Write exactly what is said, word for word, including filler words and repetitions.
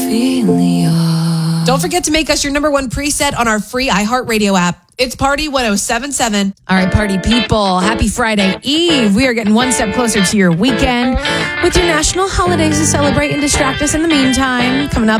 feet in the yard. Don't forget to make us your number one preset on our free iHeartRadio app. It's Party one oh seven point seven. All right, party people. Happy Friday Eve. We are getting one step closer to your weekend with your national holidays to celebrate and distract us in the meantime. Coming up